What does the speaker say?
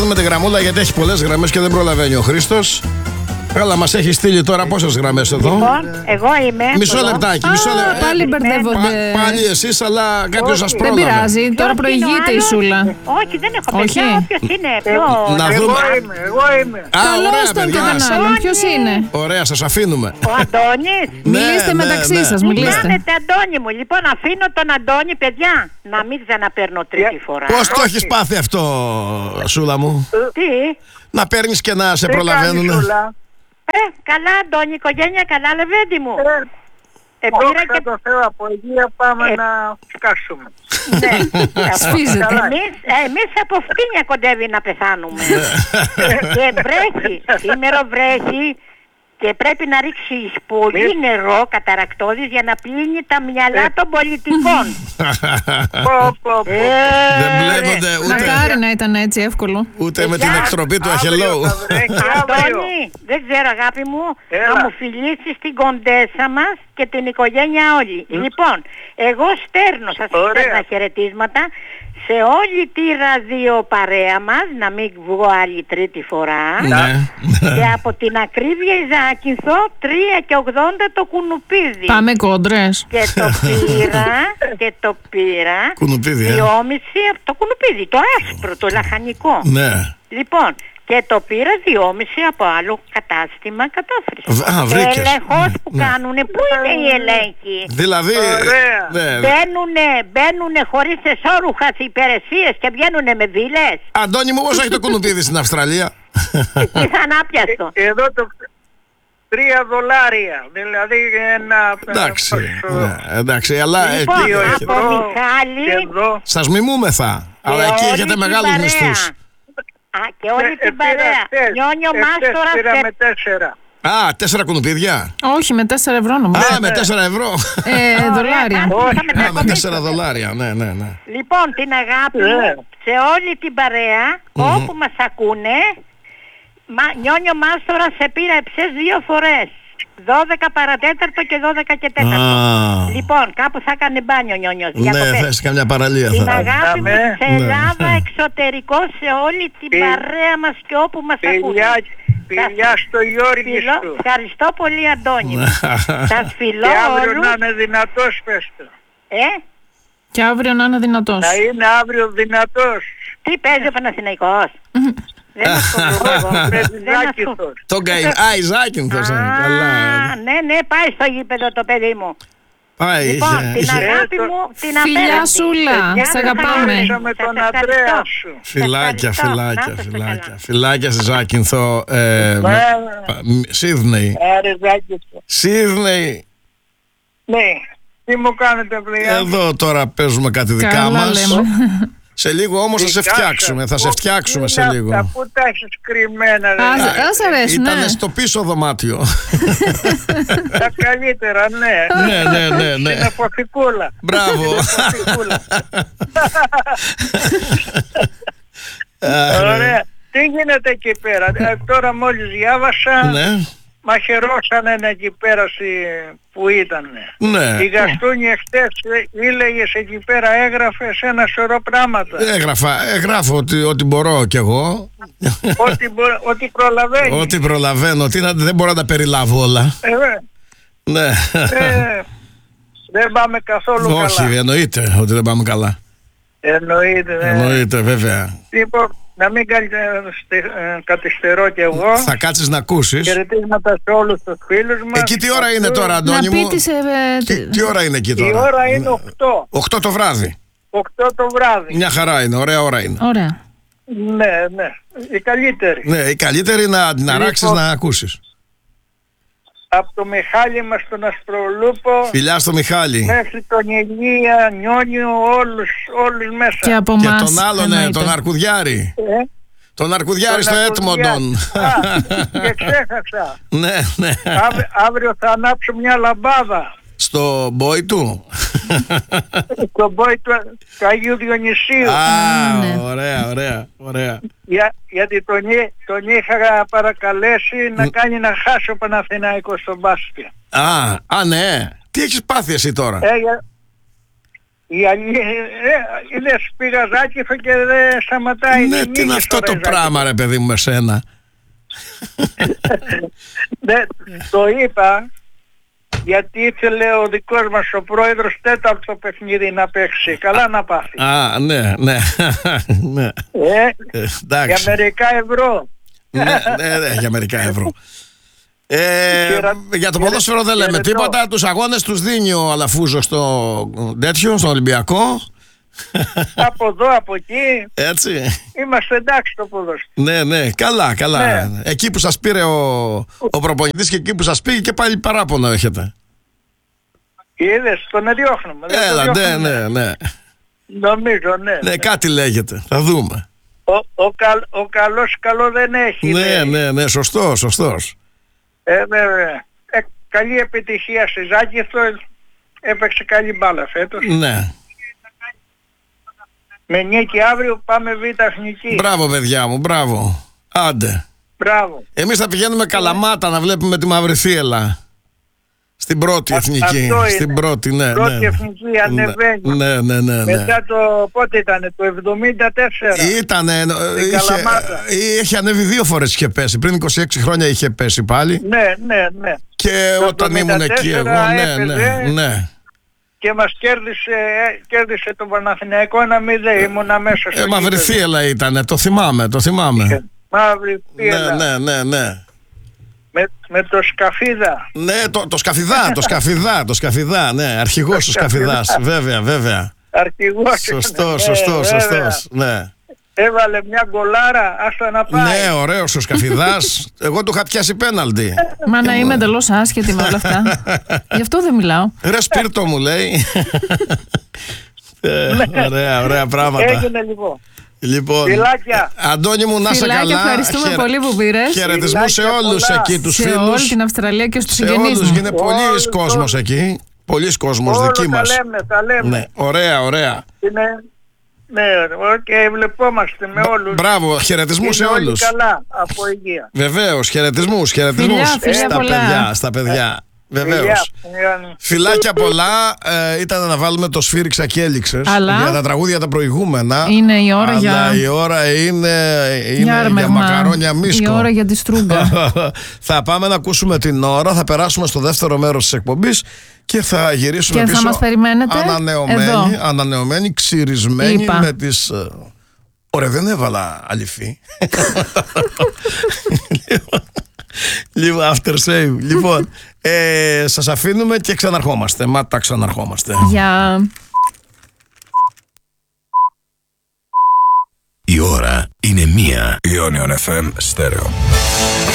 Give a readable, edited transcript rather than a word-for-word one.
παίρνουμε τη γραμμούλα γιατί έχει πολλές γραμμές και δεν προλαβαίνει ο Χρήστος. Αλλά μας έχει στείλει τώρα πόσες γραμμές εδώ. Λοιπόν, εγώ είμαι. Μισό λεπτάκι, μισό λεπτάκι. Πάλι μπερδεύονται. Πάλι εσείς, αλλά κάποιος σας πρόλαβε. Δεν πειράζει, τώρα προηγείται η Σούλα. Όχι, δεν έχω παιδιά. Όποιος είναι πιο. Να δούμε. Εγώ είμαι. Α, Καλώς ωραία, τον παιδιά. τον άλλον. Ποιος είναι? Ωραία, σας αφήνουμε. Ο Αντώνης. Μιλήστε μεταξύ σας, μιλήστε. Κάνετε, Αντώνη μου. Λοιπόν, αφήνω τον Αντώνη, παιδιά, να μην ξαναπαίρνω τρίτη φορά. Πώς το έχεις πάθει αυτό, Σούλα μου? Τι? Να παίρνεις και να σε Τι προλαβαίνουν. κάνεις, Σούλα? Καλά, Αντώνη, οικογένεια, καλά, Λεβέντη μου. Δόξα τω Θεώ, από υγεία πάμε να σκάσουμε. Ναι, Σφίζεται. εμείς από φτύνια κοντεύει να πεθάνουμε. Και βρέχει, σήμερα βρέχει και πρέπει να ρίξεις πολύ νερό καταρακτώδης για να πλύνει τα μυαλά των πολιτικών. Δεν μπλέκονται Μακάρι να ήταν έτσι εύκολο. ούτε με την εκτροπή του Αχελώου. Αντώνη, δεν ξέρω αγάπη μου, να μου φιλήσεις την κοντέσα μας και την οικογένεια όλη. Λοιπόν, εγώ στέρνω, σας στέλνω χαιρετίσματα σε όλη τη ραδιοπαρέα μας, να μην βγω άλλη τρίτη φορά. Και από την ακρίβεια η Ζάκυνθο 3,80 το κουνουπίδι. Πάμε κόντρες. Και το πήρα Κουνουπίδι, 2,5 από το κουνουπίδι, το άσπρο, το λαχανικό. Ναι. Λοιπόν, και το πήρα 2,5 από άλλο κατάστημα κατάφρηση. Α, βρήκες. Έλεγχος που κάνουνε, πού είναι οι ελέγχοι? Δηλαδή, ναι. Μπαίνουνε χωρίς εσώρουχα στις υπηρεσίες και βγαίνουνε με βίλες. Αντώνη μου, πώς έχει το κουνουπίδι στην Αυστραλία? Πιθανάπιαστο. Εδώ το $3, δηλαδή ένα... Εντάξει, εντάξει, αλλά Λοιπόν, εκεί από Μιχάλη σας μιμούμεθα, αλλά εκεί όλη έχετε την μεγάλους παρέα. μισθούς. Και όλη την παρέα. Νιόνιο Μάστορας πήρα και... με 4. Α, 4 κουνουπίδια. Όχι, με 4 ευρώ νομίζω. Α, με 4 ευρώ. Δολάρια. Α, με 4 δολάρια, ναι. Λοιπόν, την αγάπη μου σε όλη την παρέα, όπου μας ακούνε, Νιόνιο Μάστορα σε πήρα εψές 2 φορές. 12 παρατέταρτο και 12 και 4. Λοιπόν, κάπου θα έκανε μπάνιο Νιόνιος. Ναι, θες καμιά παραλία την θα. αγάπη μου σε Ελλάδα, εξωτερικό, σε όλη την παρέα μας και όπου μας ακούνε. Φιλιά στο Γιώργη σου. Ευχαριστώ πολύ, Αντώνη. Σας φιλώ Και αύριο όλους. να είναι δυνατός, πες το. Και αύριο να είναι δυνατός. Να είναι αύριο δυνατός. Τι παίζει ο Παναθηναϊκός? Δεν ασχολούμαι. Τον Καϊ... η Ζάκυνθος. Καλά. Ναι, πάει στο γήπεδο το παιδί μου. Πάει, Λοιπόν, την αγάπη μου, την απέναντι. Φιλιά Σούλα, σε αγαπάμε. Με τον Ανδρέα σου. Φιλάκια στη Ζάκυνθο. Σίδνεϊ. Σίδνεϊ. Ναι, τι μου κάνετε πλέον? Εδώ τώρα παίζουμε κάτι δικά μας. Σε λίγο όμως θα σε φτιάξουμε. Θα σε φτιάξουμε σε λίγο. Πού τα έχεις κρυμμένα? Ας αρέσουν, Ήτανε στο πίσω δωμάτιο. Τα καλύτερα, ναι. Ναι. Στην αποθηκούλα. Μπράβο. Ωραία. Τι γίνεται εκεί πέρα? Τώρα μόλις διάβασα, μαχαιρώσανε εκεί πέρα που ήταν. Ναι. Η Γαστούνη εχθές έλεγες εκεί πέρα, έγραφες ένα σωρό πράγματα. Γράφω ότι μπορώ κι εγώ. Ότι προλαβαίνεις. Ότι προλαβαίνω. Δεν μπορώ να τα περιλάβω όλα. Ναι. Δεν πάμε καθόλου καλά. Όχι, εννοείται ότι δεν πάμε καλά. Εννοείται βέβαια. Λοιπόν, να μην καθυστερώ κι εγώ. Θα κάτσεις να ακούσεις. Χαιρετίσματα σε όλους τους φίλους μας. Εκεί τι ώρα είναι τώρα, Αντώνη μου? Τι ώρα είναι εκεί τώρα? Η ώρα είναι 8. 8 το βράδυ. 8 το βράδυ. Μια χαρά είναι, ωραία ώρα είναι. Ωραία. Ναι. Η καλύτερη. Ναι, η καλύτερη να ράξεις να ακούσεις. Από το Μιχάλη μας τον Ασπρολούπο. Φιλιά στο Μιχάλη. Μέχρι τον Ηλία, Νιόνιο, όλους μέσα. Και από και μας, τον άλλον, τον Αρκουδιάρη. Τον Αρκουδιάρη στο Έτμοντον. Και ξέχασα. Ναι. Αύριο θα ανάψω μια λαμπάδα. Στο μπόι του. Στο μπόι του Αγίου Διονυσίου. Ωραία. Γιατί τον είχα παρακαλέσει να κάνει να χάσει ο Παναθηναϊκός στο μπάσκετ. Ναι. Τι έχεις πάθει εσύ τώρα? είδες πήγα Ζάκηθο και δεν σταματάει. Ναι, τι είναι αυτό το πράγμα ρε παιδί μου με σένα. Το είπα γιατί ήθελε ο δικός μας ο πρόεδρος τέταρτο παιχνίδι να παίξει. Καλά να πάθει. Α, ναι. Για μερικά ευρώ. Ναι, για μερικά ευρώ. Για το ποδόσφαιρο δεν λέμε τίποτα. Τους αγώνες τους δίνει ο Αλαφούζος στο Ολυμπιακό. Από εδώ, από εκεί. Έτσι. Είμαστε εντάξει το ποδόσφαιρο. Ναι, καλά. Ναι. Εκεί που σας πήρε ο προπονητής και εκεί που σας πήγε και πάλι παράπονο έχετε. Είδες, τον διώχνουμε. Έλα, ναι. Νομίζω, ναι. Ναι, κάτι λέγεται. Θα δούμε. Ο καλός καλό δεν έχει. Ναι, σωστός. Βέβαια. Καλή επιτυχία στη Ζάκηθο. Έπαιξε καλή μπάλα φέτος. Ναι. Με νίκη αύριο πάμε Β' Εθνική. Μπράβο παιδιά μου, μπράβο. Άντε. Μπράβο. Εμείς θα πηγαίνουμε Καλαμάτα να βλέπουμε τη Μαύρη Θύελλα. Στην πρώτη εθνική. Στην πρώτη, ναι. Πρώτη εθνική ανεβαίνει. Ναι. Μετά το, πότε ήτανε, το 74. Ήτανε, είχε ανέβει 2 φορές είχε πέσει. Πριν 26 χρόνια είχε πέσει πάλι. Ναι. Και το όταν ήμουν εκεί εγώ, ναι. Και μας κέρδισε το Παναθηναϊκό 1-0, ήμουνα μέσα στο Μαύρη Θύελλα ήτανε, το θυμάμαι. Μαύρη Θύελλα. Ναι. Με το Σκαφίδα. Ναι, το Σκαφιδά, ναι, αρχηγός του Σκαφιδάς, βέβαια. Αρχηγός. Σωστός, ναι. Έβαλε μια γκολάρα, άστα να πάει. Ναι, ωραίος ο Σκαφιδάς. Εγώ του είχα πιάσει πέναλτι. Μα να είμαι εντελώς άσχετη με όλα αυτά. Γι' αυτό δεν μιλάω. Ρε Σπίρτο μου λέει. Ωραία πράγματα. Έγινε λοιπόν. Φιλάκια. Αντώνη μου, να σε καλά. Ευχαριστούμε πολύ που πήρες. Χαιρετισμούς σε όλους εκεί τους φίλους. Σε όλη την Αυστραλία και στους συγγενείς μου. Είναι πολλοί κόσμος εκεί. Πολλοί κόσμος δική μας. Τα λέμε. Ναι, ωραία. Ναι, και βλεπόμαστε με όλους. Μπράβο, χαιρετισμούς σε όλους. Καλά, από υγεία. Βεβαίως, χαιρετισμούς στα παιδιά. Βεβαίως. Φιλάκια πολλά. Ήταν να βάλουμε το Σφύριξα και έληξες για τα τραγούδια τα προηγούμενα. Είναι η ώρα η ώρα είναι για μακαρόνια μίσκο. Η ώρα για τη στρούγκα. Θα πάμε να ακούσουμε την ώρα. Θα περάσουμε στο δεύτερο μέρος της εκπομπής και θα γυρίσουμε πίσω. Και θα μας περιμένετε ανανεωμένοι, ξυρισμένοι με τις... Ωραία, δεν έβαλα αληφή. Λοιπόν, after save. Λοιπόν, σας αφήνουμε και ξαναρχόμαστε. Ξαναρχόμαστε. Γεια. Η ώρα είναι 1. Ionion FM Stereo.